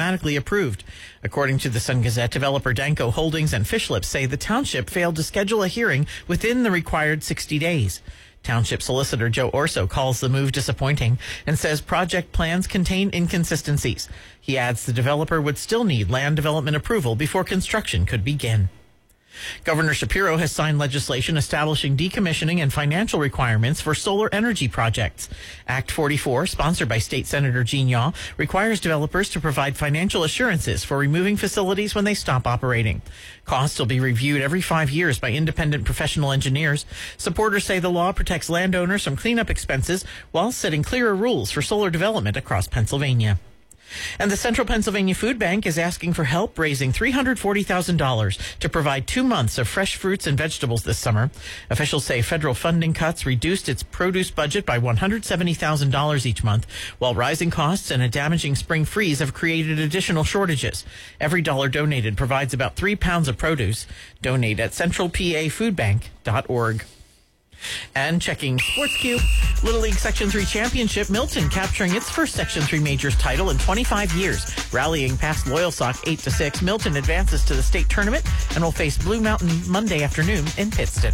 automatically approved. According to the Sun Gazette, developer Danco Holdings and Fish Lips say the township failed to schedule a hearing within the required 60 days. Township Solicitor Joe Orso calls the move disappointing and says project plans contain inconsistencies. He adds the developer would still need land development approval before construction could begin. Governor Shapiro has signed legislation establishing decommissioning and financial requirements for solar energy projects. Act 44, sponsored by State Senator Gene Yaw, requires developers to provide financial assurances for removing facilities when they stop operating. Costs will be reviewed every 5 years by independent professional engineers. Supporters say the law protects landowners from cleanup expenses while setting clearer rules for solar development across Pennsylvania. And the Central Pennsylvania Food Bank is asking for help, raising $340,000 to provide 2 months of fresh fruits and vegetables this summer. Officials say federal funding cuts reduced its produce budget by $170,000 each month, while rising costs and a damaging spring freeze have created additional shortages. Every dollar donated provides about 3 pounds of produce. Donate at centralpafoodbank.org. And checking SportsQ, Little League Section 3 Championship, Milton capturing its first Section 3 Majors title in 25 years. Rallying past Loyalsock 8-6, Milton advances to the state tournament and will face Blue Mountain Monday afternoon in Pittston.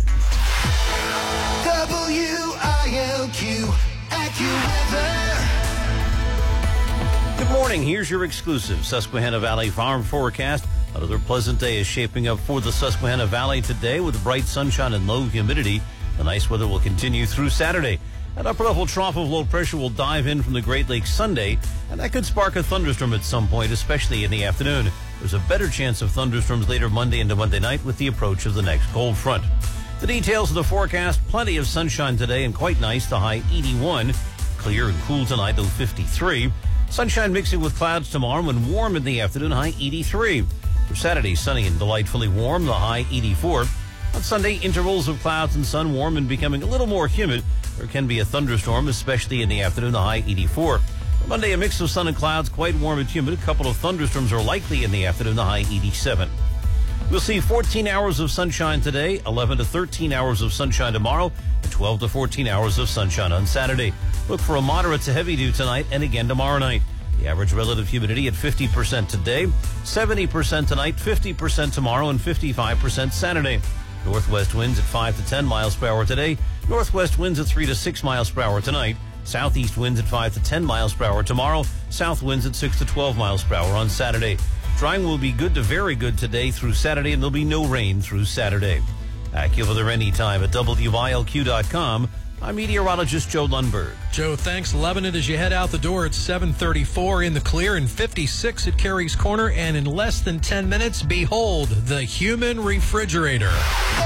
WILQ AccuWeather. Good morning. Here's your exclusive Susquehanna Valley Farm forecast. Another pleasant day is shaping up for the Susquehanna Valley today with bright sunshine and low humidity. The nice weather will continue through Saturday. An upper level trough of low pressure will dive in from the Great Lakes Sunday, and that could spark a thunderstorm at some point, especially in the afternoon. There's a better chance of thunderstorms later Monday into Monday night with the approach of the next cold front. The details of the forecast: plenty of sunshine today and quite nice, the high 81. Clear and cool tonight, though 53. Sunshine mixing with clouds tomorrow and warm in the afternoon, high 83. For Saturday, sunny and delightfully warm, the high 84. On Sunday, intervals of clouds and sun, warm and becoming a little more humid. There can be a thunderstorm, especially in the afternoon, the high 84. For Monday, a mix of sun and clouds, quite warm and humid. A couple of thunderstorms are likely in the afternoon, the high 87. We'll see 14 hours of sunshine today, 11 to 13 hours of sunshine tomorrow, and 12 to 14 hours of sunshine on Saturday. Look for a moderate to heavy dew tonight and again tomorrow night. The average relative humidity at 50% today, 70% tonight, 50% tomorrow, and 55% Saturday. Northwest winds at 5 to 10 miles per hour today. Northwest winds at 3 to 6 miles per hour tonight. Southeast winds at 5 to 10 miles per hour tomorrow. South winds at 6 to 12 miles per hour on Saturday. Drying will be good to very good today through Saturday, and there'll be no rain through Saturday. AccuWeather anytime at WILQ.com. I'm meteorologist Joe Lundberg. Joe, thanks. Loving it as you head out the door at 7:34 in the clear and 56 at Carey's Corner. And in less than 10 minutes, behold, the human refrigerator.